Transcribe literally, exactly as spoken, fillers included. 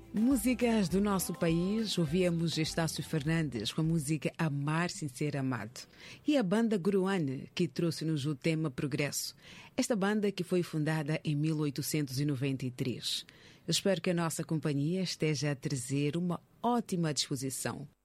Músicas do nosso país, ouvíamos Estácio Fernandes com a música Amar Sem Ser Amado e a banda Gruane, que trouxe-nos o tema Progresso. Esta banda que foi fundada em mil oitocentos e noventa e três. Eu espero que a nossa companhia esteja a trazer uma ótima disposição.